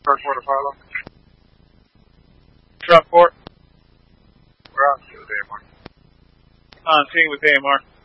Kirkwood Apollo. Truckport. We're on to with AMR. On team with AMR.